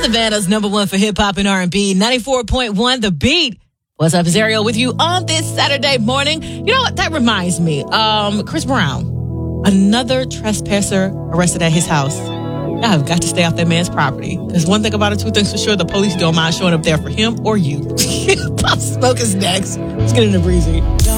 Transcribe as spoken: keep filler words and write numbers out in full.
Savannah's number one for hip hop and R and B, ninety-four point one The Beat. What's up, Zariel, with you on this Saturday morning. You know what? That reminds me. Um, Chris Brown, another trespasser arrested at his house. Y'all have got to stay off that man's property. There's one thing about it, two things for sure. The police don't mind showing up there for him or you. Pop Smoke is next. Let's get into Breezy.